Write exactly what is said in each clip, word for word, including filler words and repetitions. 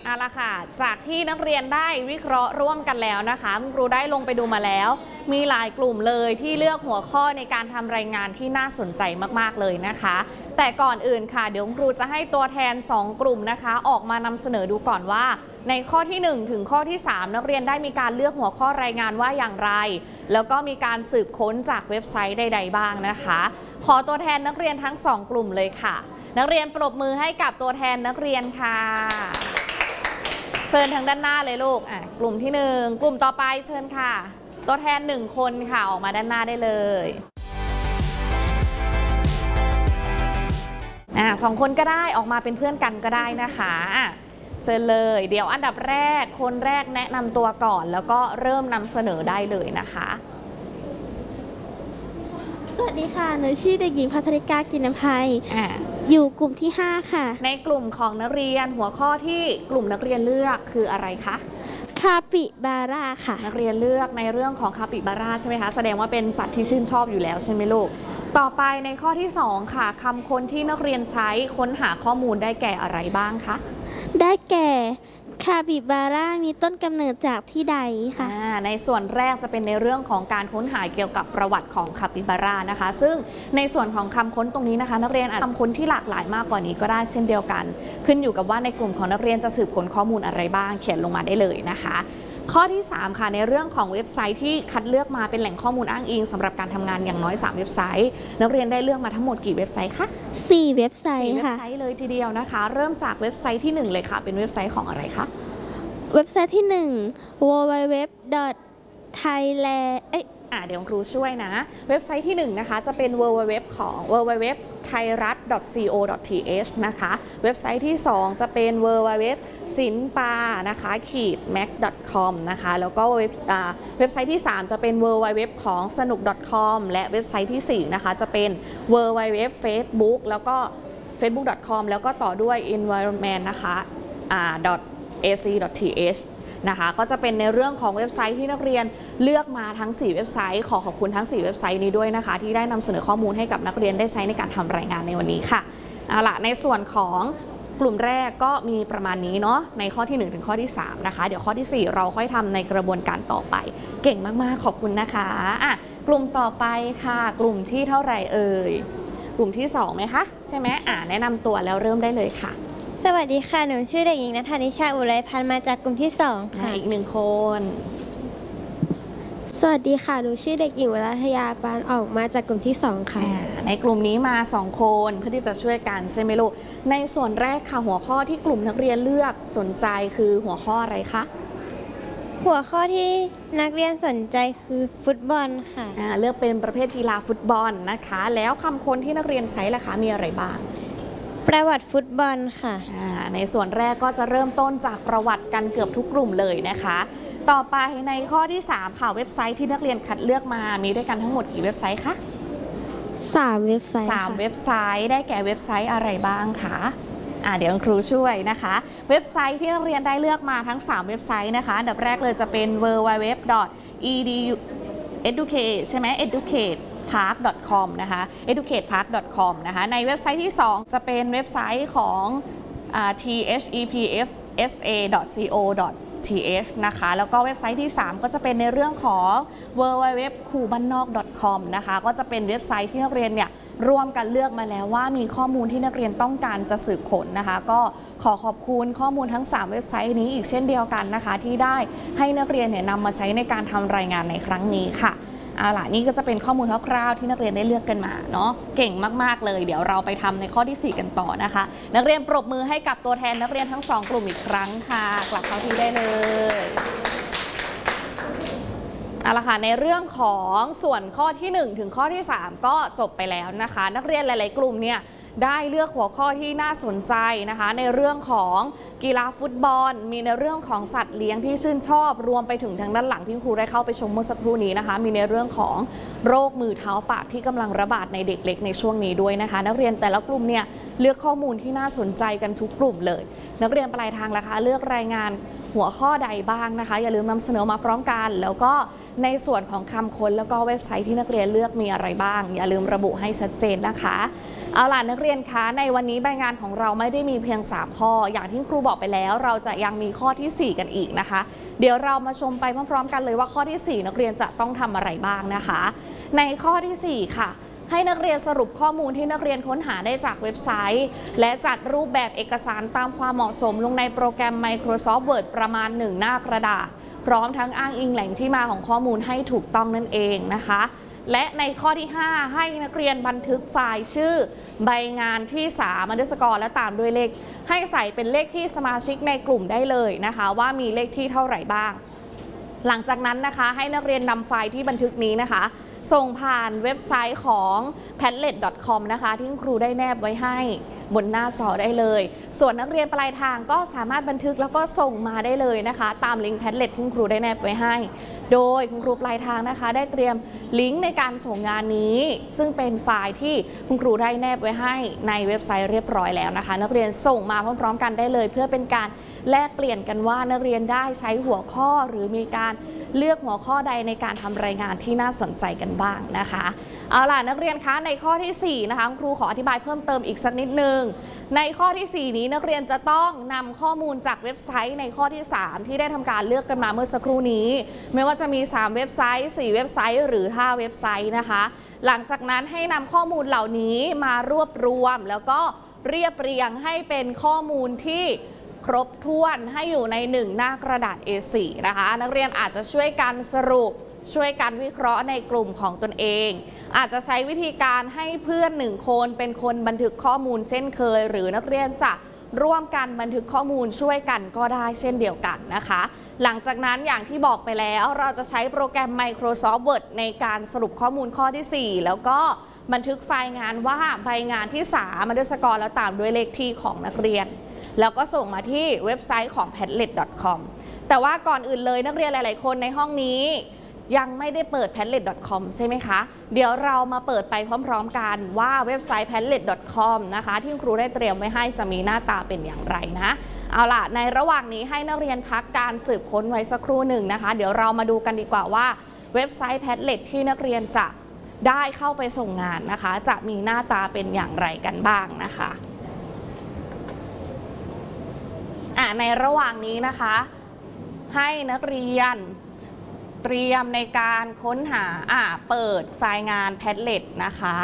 เอาละค่ะจากที่นักเรียนได้วิเคราะห์ร่วมกันแล้วนะคะคุณครูได้ลงไปดูมาแล้วมีหลายกลุ่มเลยที่เลือกหัวข้อในการทำรายงานที่น่าสนใจมากๆเลยนะคะแต่ก่อนอื่นค่ะเดี๋ยวคุณครูจะให้ตัวแทนสองกลุ่มนะคะออกมานำเสนอดูก่อนว่าในข้อที่หนึ่งถึงข้อที่สามนักเรียนได้มีการเลือกหัวข้อรายงานว่าอย่างไรแล้วก็มีการสืบค้นจากเว็บไซต์ใดๆบ้างนะคะขอตัวแทนนักเรียนทั้งสองกลุ่มเลยค่ะนักเรียนปรบมือให้กับตัวแทนนักเรียนค่ะเชิญทางด้านหน้าเลยลูกอ่ะกลุ่มที่หนึ่งกลุ่มต่อไปเชิญค่ะตัวแทนหนึ่งคนค่ะออกมาด้านหน้าได้เลยอ่ะสองคนก็ได้ออกมาเป็นเพื่อนกันก็ได้นะคะอ่ะเชิญเลยเดี๋ยวอันดับแรกคนแรกแนะนำตัวก่อนแล้วก็เริ่มนำเสนอได้เลยนะคะสวัสดีค่ะหนูชื่อเด็กหญิงพัทริกากินนภัยอยู่กลุ่มที่ห้าค่ะในกลุ่มของนักเรียนหัวข้อที่กลุ่มนักเรียนเลือกคืออะไรคะคาปิบาร่าค่ะนักเรียนเลือกในเรื่องของคาปิบาร่าใช่ไหมคะแสดงว่าเป็นสัตว์ที่ชื่นชอบอยู่แล้วใช่ไหมลูกต่อไปในข้อที่สองค่ะคำค้นที่นักเรียนใช้ค้นหาข้อมูลได้แก่อะไรบ้างคะได้แก่คาปิบาร่ามีต้นกำเนิดจากที่ใดค่ะในส่วนแรกจะเป็นในเรื่องของการค้นหาเกี่ยวกับประวัติของคาปิบาร่านะคะซึ่งในส่วนของคำค้นตรงนี้นะคะนักเรียนอาจคำค้นที่หลากหลายมากกว่านี้ก็ได้เช่นเดียวกันขึ้นอยู่กับว่าในกลุ่มของนักเรียนจะสืบค้นข้อมูลอะไรบ้างเขียนลงมาได้เลยนะคะข้อที่สามค่ะในเรื่องของเว็บไซต์ที่คัดเลือกมาเป็นแหล่งข้อมูลอ้างอิงสำหรับการทำงานอย่างน้อยสามเว็บไซต์นักเรียนได้เลือกมาทั้งหมดกี่เว็บไซต์คะสี่เว็บไซต์ค่ะสี่เว็บไซต์เลยทีเดียวนะคะเริ่มจากเว็บไซต์ที่หนึ่งเลยค่ะเป็นเว็บไซต์ของอะไรคะเว็บไซต์ที่หนึ่ง ดับเบิลยู ดับเบิลยู ดับเบิลยู ดอท ไทยแลนด์ เอ๊ะอ่ะเดี๋ยวครูช่วยนะเว็บไซต์ที่หนึ่งนะคะจะเป็น ดับเบิลยู ดับเบิลยู ดับเบิลยู ของ ดับเบิลยู ดับเบิลยู ดับเบิลยู ดอท ไทยรัฐ ดอท ซี โอ ดอท ที เอช นะคะเว็บไซต์ที่สองจะเป็น ดับเบิลยู ดับเบิลยู ดับเบิลยู ดอท สินปานะคะขีด แม็ก ดอท คอม นะคะแล้วก็เว็บเว็บไซต์ที่สามจะเป็น ดับเบิลยู ดับเบิลยู ดับเบิลยู ของสนุก ดอท คอม และเว็บไซต์ที่สี่นะคะจะเป็น ดับเบิลยู ดับเบิลยู ดับเบิลยู ดอท เฟซบุ๊ก แล้วก็ เฟซบุ๊ก ดอท คอม แล้วก็ต่อด้วย เอ็นไวรอนเมนต์ นะคะอ่า เอ ซี ดอท ที เอชนะคะก็จะเป็นในเรื่องของเว็บไซต์ที่นักเรียนเลือกมาทั้งสี่เว็บไซต์ขอขอบคุณทั้งสี่เว็บไซต์นี้ด้วยนะคะที่ได้นำเสนอข้อมูลให้กับนักเรียนได้ใช้ในการทำรายงานในวันนี้ค่ะเอาล่ะในส่วนของกลุ่มแรกก็มีประมาณนี้เนาะในข้อที่หนึ่งถึงข้อที่สามนะคะเดี๋ยวข้อที่สี่เราค่อยทำในกระบวนการต่อไปเก่งมากๆขอบคุณนะคะอ่ะกลุ่มต่อไปค่ะกลุ่มที่เท่าไหร่เอ่ยกลุ่มที่สองไหมคะใช่ไหมอ่ะแนะนำตัวแล้วเริ่มได้เลยค่ะสวัสดีค่ะหนูชื่อเด็กหญิงณัฐนิชาอุไรพันธ์มาจากกลุ่มที่สองค่ะอีกหนึ่งคนสวัสดีค่ะหนูชื่อเด็กหญิงวรัทยาปานออกมาจากกลุ่มที่สองค่ะในกลุ่มนี้มาสองคนเพื่อที่จะช่วยกันใช่ไหมลูกในส่วนแรกค่ะหัวข้อที่กลุ่มนักเรียนเลือกสนใจคือหัวข้ออะไรคะหัวข้อที่นักเรียนสนใจคือฟุตบอลค่ะเลือกเป็นประเภทกีฬาฟุตบอลนะคะแล้วคำค้นที่นักเรียนใช้ล่ะคะมีอะไรบ้างประวัติฟุตบอลค่ะในส่วนแรกก็จะเริ่มต้นจากประวัติกันเกือบทุกกลุ่มเลยนะคะต่อไปในข้อที่สามค่ะเว็บไซต์ที่นักเรียนคัดเลือกมามีด้วยกันทั้งหมดกี่เว็บไซต์คะสามเว็บไซต์สามเว็บไซต์ได้แก่เว็บไซต์อะไรบ้างคะอ่าเดี๋ยวครูช่วยนะคะเว็บไซต์ที่นักเรียนได้เลือกมาทั้งสามเว็บไซต์นะคะอันดับแรกเลยจะเป็น ดับเบิลยู ดับเบิลยู ดับเบิลยู ดอท อี ดี ยู educate ใช่ไหม educate park ดอท คอม นะคะ educate park ดอท คอม นะคะในเว็บไซต์ที่สองจะเป็นเว็บไซต์ของ ที เอช อี พี เอฟ เอส เอ ดอท ซี โอ ดอท ที เอช นะคะแล้วก็เว็บไซต์ที่สามก็จะเป็นในเรื่องของ ดับเบิลยู ดับเบิลยู ดับเบิลยู ดอท ครูบ้านนอก ดอท คอม นะคะก็จะเป็นเว็บไซต์ที่นักเรียนเนี่ยร่วมกันเลือกมาแล้วว่ามีข้อมูลที่นักเรียนต้องการจะสืบค้นนะคะก็ขอขอบคุณข้อมูลทั้งสามเว็บไซต์นี้อีกเช่นเดียวกันนะคะที่ได้ให้นักเรียนเนี่ยนำมาใช้ในการทำรายงานในครั้งนี้ค่ะเอาล่ะนี่ก็จะเป็นข้อมูลคร่าวๆที่นักเรียนได้เลือกกันมาเนาะเก่งมากๆเลยเดี๋ยวเราไปทำในข้อที่สี่กันต่อนะคะนักเรียนปรบมือให้กับตัวแทนนักเรียนทั้งสองกลุ่มอีกครั้งค่ะกลับเข้าที่ได้เลยเอาล่ะค่ะในเรื่องของส่วนข้อที่หนึ่งถึงข้อที่สามก็จบไปแล้วนะคะนักเรียนหลายๆกลุ่มเนี่ยได้เลือกหัวข้อที่น่าสนใจนะคะในเรื่องของกีฬาฟุตบอลมีในเรื่องของสัตว์เลี้ยงที่ชื่นชอบรวมไปถึงทางด้านหลังที่ครูได้เข้าไปชมเมื่อสักครู่นี้นะคะมีในเรื่องของโรคมือเท้าปากที่กำลังระบาดในเด็กเล็กในช่วงนี้ด้วยนะคะนักเรียนแต่ละกลุ่มเนี่ยเลือกข้อมูลที่น่าสนใจกันทุกกลุ่มเลยนักเรียนปลายทางล่ะคะเลือกรายงานหัวข้อใดบ้างนะคะอย่าลืมนำเสนอมาพร้อมกันแล้วก็ในส่วนของคำค้นแล้วก็เว็บไซต์ที่นักเรียนเลือกมีอะไรบ้างอย่าลืมระบุให้ชัดเจนนะคะเอาล่ะนักเรียนคะในวันนี้ใบงานของเราไม่ได้มีเพียงสามข้ออย่างที่ครูบอกไปแล้วเราจะยังมีข้อที่สี่กันอีกนะคะเดี๋ยวเรามาชมไปพร้อมๆกันเลยว่าข้อที่สี่นักเรียนจะต้องทำอะไรบ้างนะคะในข้อที่สี่ค่ะให้นักเรียนสรุปข้อมูลที่นักเรียนค้นหาได้จากเว็บไซต์และจัดรูปแบบเอกสารตามความเหมาะสมลงในโปรแกรม Microsoft Word ประมาณหนึ่งหน้ากระดาษพร้อมทั้งอ้างอิงแหล่งที่มาของข้อมูลให้ถูกต้องนั่นเองนะคะและในข้อที่ห้าให้นักเรียนบันทึกไฟล์ชื่อใบงานที่สามอันเดอร์สกอร์และตามด้วยเลขให้ใส่เป็นเลขที่สมาชิกในกลุ่มได้เลยนะคะว่ามีเลขที่เท่าไหร่บ้างหลังจากนั้นนะคะให้นักเรียนนำไฟล์ที่บันทึกนี้นะคะส่งผ่านเว็บไซต์ของ แพดเล็ต ดอท คอม นะคะที่ครูได้แนบไว้ให้บนหน้าจอได้เลยส่วนนักเรียนปลายทางก็สามารถบันทึกแล้วก็ส่งมาได้เลยนะคะตามลิงก์ แพดเล็ต ที่ครูได้แนบไว้ให้โดยคุณครูปลายทางนะคะได้เตรียมลิงก์ในการส่งงานนี้ซึ่งเป็นไฟล์ที่คุณครูได้แนบไว้ให้ในเว็บไซต์เรียบร้อยแล้วนะคะนักเรียนส่งมาพร้อมๆกันได้เลยเพื่อเป็นการแลกเปลี่ยนกันว่านักเรียนได้ใช้หัวข้อหรือมีการเลือกหัวข้อใดในการทำรายงานที่น่าสนใจกันบ้างนะคะเอาล่ะนักเรียนคะในข้อที่สี่นะคะครูขออธิบายเพิ่มเติมอีกสักนิดนึงในข้อที่สี่นี้นักเรียนจะต้องนำข้อมูลจากเว็บไซต์ในข้อที่สามที่ได้ทำการเลือกกันมาเมื่อสักครู่นี้ไม่ว่าจะมีสามเว็บไซต์สี่เว็บไซต์หรือห้าเว็บไซต์นะคะหลังจากนั้นให้นำข้อมูลเหล่านี้มารวบรวมแล้วก็เรียบเรียงให้เป็นข้อมูลที่ครบถ้วนให้อยู่ในหนึ่งหน้ากระดาษ เอ โฟร์ นะคะนักเรียนอาจจะช่วยกันสรุปช่วยกันวิเคราะห์ในกลุ่มของตนเองอาจจะใช้วิธีการให้เพื่อนหนึ่งคนเป็นคนบันทึกข้อมูลเช่นเคยหรือนักเรียนจะร่วมกันบันทึกข้อมูลช่วยกันก็ได้เช่นเดียวกันนะคะหลังจากนั้นอย่างที่บอกไปแล้วเราจะใช้โปรแกรม Microsoft Word ในการสรุปข้อมูลข้อที่สี่แล้วก็บันทึกไฟล์งานว่าใบงานที่สามอันเดอร์สกอร์แล้วตามด้วยเลขที่ของนักเรียนแล้วก็ส่งมาที่เว็บไซต์ของ แพดเล็ต ดอท คอม แต่ว่าก่อนอื่นเลยนักเรียนหลายๆคนในห้องนี้ยังไม่ได้เปิด แพดเล็ต ดอท คอม ใช่ไหมคะเดี๋ยวเรามาเปิดไปพร้อมๆกันว่าเว็บไซต์ แพดเล็ต ดอท คอม นะคะที่ครูได้เตรียมไว้ให้จะมีหน้าตาเป็นอย่างไรนะเอาล่ะในระหว่างนี้ให้นักเรียนพักการสืบค้นไว้สักครู่หนึ่งนะคะเดี๋ยวเรามาดูกันดีกว่าว่าเว็บไซต์ แพดเล็ต ที่นักเรียนจะได้เข้าไปส่งงานนะคะจะมีหน้าตาเป็นอย่างไรกันบ้างนะคะในระหว่างนี้นะคะให้นักเรียนเตรียมในการค้นหาอ่าเปิดไฟล์งาน แพดเล็ต นะคะ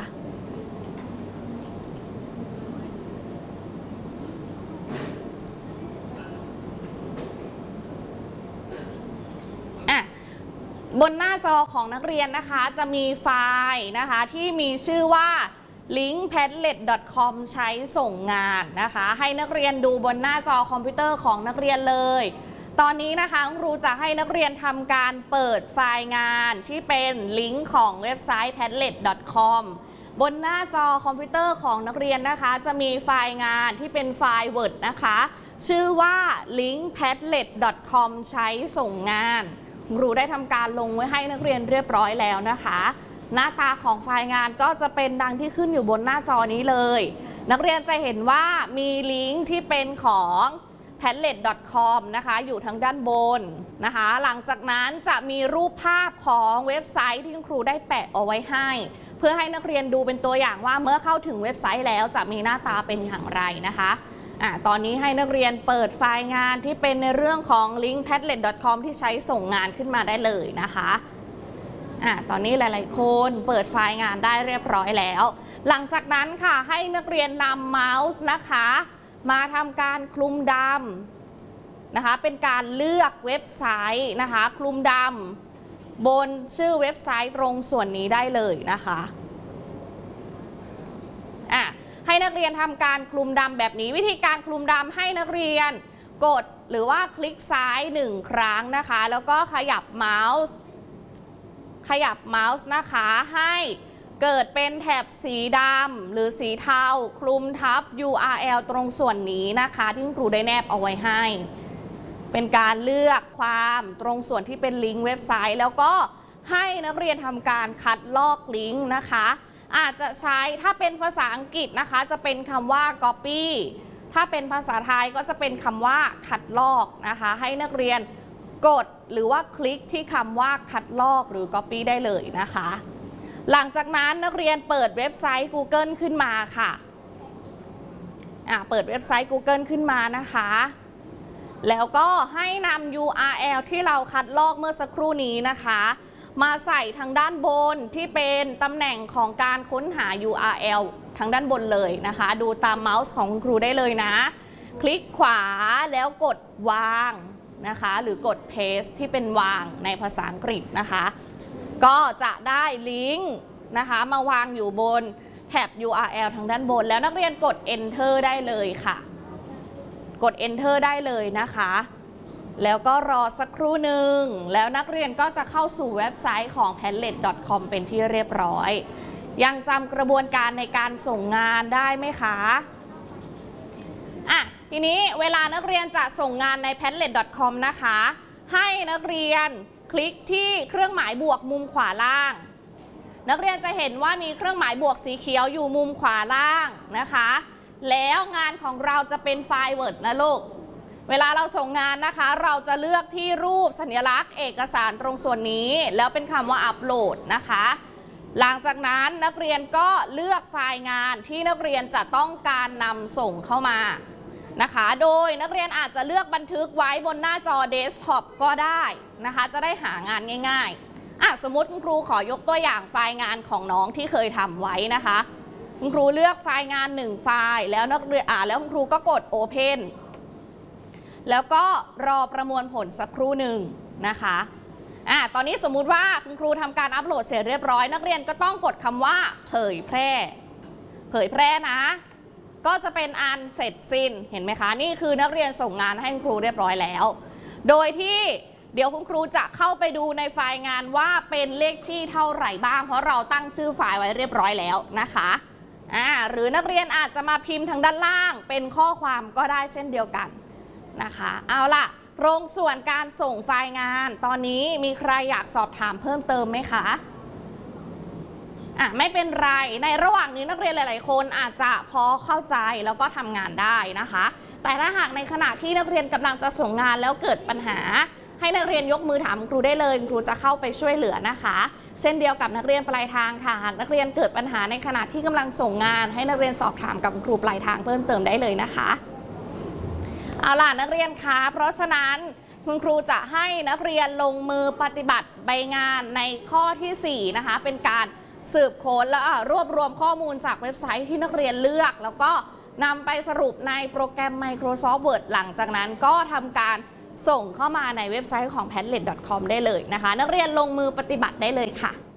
อ่ะบนหน้าจอของนักเรียนนะคะจะมีไฟล์นะคะที่มีชื่อว่าลิงก์ แพดเล็ต ดอท คอม ใช้ส่งงานนะคะให้นักเรียนดูบนหน้าจอคอมพิวเตอร์ของนักเรียนเลยตอนนี้นะคะครูจะให้นักเรียนทำการเปิดไฟล์งานที่เป็นลิงก์ของเว็บไซต์ แพดเล็ต ดอท คอม บนหน้าจอคอมพิวเตอร์ของนักเรียนนะคะจะมีไฟล์งานที่เป็นไฟล์ Word นะคะชื่อว่าลิงก์ แพดเล็ต ดอท คอม ใช้ส่งงานครูได้ทำการลงไว้ให้นักเรียนเรียบร้อยแล้วนะคะหน้าตาของไฟล์งานก็จะเป็นดังที่ขึ้นอยู่บนหน้าจอนี้เลยนักเรียนจะเห็นว่ามีลิงก์ที่เป็นของ แพดเล็ต ดอท คอม นะคะอยู่ทางด้านบนนะคะหลังจากนั้นจะมีรูปภาพของเว็บไซต์ที่คุณครูได้แปะเอาไว้ให้เพื่อให้นักเรียนดูเป็นตัวอย่างว่าเมื่อเข้าถึงเว็บไซต์แล้วจะมีหน้าตาเป็นอย่างไรนะคะอ่ะตอนนี้ให้นักเรียนเปิดไฟล์งานที่เป็นในเรื่องของลิงก์ แพดเล็ต ดอท คอม ที่ใช้ส่งงานขึ้นมาได้เลยนะคะอ่ะตอนนี้หลายๆคนเปิดไฟล์งานได้เรียบร้อยแล้วหลังจากนั้นค่ะให้นักเรียนนำเมาส์นะคะมาทำการคลุมดำนะคะเป็นการเลือกเว็บไซต์นะคะคลุมดำบนชื่อเว็บไซต์ตรงส่วนนี้ได้เลยนะคะอ่ะให้นักเรียนทำการคลุมดำแบบนี้วิธีการคลุมดำให้นักเรียนกดหรือว่าคลิกซ้ายหนึ่งครั้งนะคะแล้วก็ขยับเมาส์ขยับเมาส์นะคะให้เกิดเป็นแถบสีดำหรือสีเทาคลุมทับ ยู อาร์ แอล ตรงส่วนนี้นะคะที่ครูได้แนบเอาไว้ให้เป็นการเลือกความตรงส่วนที่เป็นลิงก์เว็บไซต์แล้วก็ให้นักเรียนทำการคัดลอกลิงก์นะคะอาจจะใช้ถ้าเป็นภาษาอังกฤษนะคะจะเป็นคำว่า copy ถ้าเป็นภาษาไทยก็จะเป็นคำว่าคัดลอกนะคะให้นักเรียนกดหรือว่าคลิกที่คำว่าคัดลอกหรือ Copy ได้เลยนะคะหลังจากนั้นนักเรียนเปิดเว็บไซต์ Google ขึ้นมาค่ะอ่ะเปิดเว็บไซต์ Google ขึ้นมานะคะแล้วก็ให้นำ ยู อาร์ แอล ที่เราคัดลอกเมื่อสักครู่นี้นะคะมาใส่ทางด้านบนที่เป็นตำแหน่งของการค้นหา ยู อาร์ แอล ทางด้านบนเลยนะคะดูตามเมาส์ของคุณครูได้เลยนะคลิกขวาแล้วกดวางนะคะหรือกด paste ที่เป็นวางในภาษาอังกฤษนะคะก็จะได้ลิงก์นะคะมาวางอยู่บนแท็บ ยู อาร์ แอล ทางด้านบนแล้วนักเรียนกด enter ได้เลยค่ะกด enter ได้เลยนะคะแล้วก็รอสักครู่หนึ่งแล้วนักเรียนก็จะเข้าสู่เว็บไซต์ของ แพดเล็ต ดอท คอม เป็นที่เรียบร้อยยังจำกระบวนการในการส่งงานได้ไหมคะอ่ะทีนี้เวลานักเรียนจะส่งงานใน แพดเล็ต ดอท คอม นะคะให้นักเรียนคลิกที่เครื่องหมายบวกมุมขวาล่างนักเรียนจะเห็นว่ามีเครื่องหมายบวกสีเขียวอยู่มุมขวาล่างนะคะแล้วงานของเราจะเป็นไฟล์ Word นะลูกเวลาเราส่งงานนะคะเราจะเลือกที่รูปสัญลักษณ์เอกสารตรงส่วนนี้แล้วเป็นคำว่าอัปโหลดนะคะหลังจากนั้นนักเรียนก็เลือกไฟล์งานที่นักเรียนจะต้องการนำส่งเข้ามานะคะโดยนักเรียนอาจจะเลือกบันทึกไว้บนหน้าจอเดสก์ท็อปก็ได้นะคะจะได้หางานง่ายๆอ่ะสมมติคุณครูขอยกตัวอย่างไฟล์งานของน้องที่เคยทำไว้นะคะคุณครูเลือกไฟล์งานหนึ่งไฟล์แล้วนักเรียนอ่าแล้วคุณครูก็กด Open แล้วก็รอประมวลผลสักครู่หนึ่งนะคะอ่ะตอนนี้สมมุติว่าคุณครูทำการอัปโหลดเสร็จเรียบร้อยนักเรียนก็ต้องกดคำว่าเผยแพร่เผยแพร่นะก็จะเป็นอันเสร็จสิ้นเห็นไหมคะนี่คือนักเรียนส่งงานให้คุณครูเรียบร้อยแล้วโดยที่เดี๋ยวคุณครูจะเข้าไปดูในไฟล์งานว่าเป็นเลขที่เท่าไหร่บ้างเพราะเราตั้งชื่อไฟล์ไว้เรียบร้อยแล้วนะคะอ่าหรือนักเรียนอาจจะมาพิมพ์ทางด้านล่างเป็นข้อความก็ได้เช่นเดียวกันนะคะเอาล่ะตรงส่วนการส่งไฟล์งานตอนนี้มีใครอยากสอบถามเพิ่มเติมไหมคะอ่ะไม่เป็นไรในระหว่างนี้นักเรียนหลายๆคนอาจจะพอเข้าใจแล้วก็ทำงานได้นะคะแต่ถ้าหากในขณะที่นักเรียนกำลังจะส่งงานแล้วเกิดปัญหาให้นักเรียนยกมือถามครูได้เลยครูจะเข้าไปช่วยเหลือนะคะเช่นเดียวกับนักเรียนปลายทางค่ะหากนักเรียนเกิดปัญหาในขณะที่กำลังส่งงานให้นักเรียนสอบถามกับครูปลายทางเพิ่มเติมได้เลยนะคะเอาล่ะนักเรียนคะเพราะฉะนั้นคุณครูจะให้นักเรียนลงมือปฏิบัติใบงานในข้อที่สี่นะคะเป็นการสืบค้นและรวบรวมข้อมูลจากเว็บไซต์ที่นักเรียนเลือกแล้วก็นำไปสรุปในโปรแกรม Microsoft Word หลังจากนั้นก็ทำการส่งเข้ามาในเว็บไซต์ของ แพดเล็ต ดอท คอม ได้เลยนะคะนักเรียนลงมือปฏิบัติได้เลยค่ะ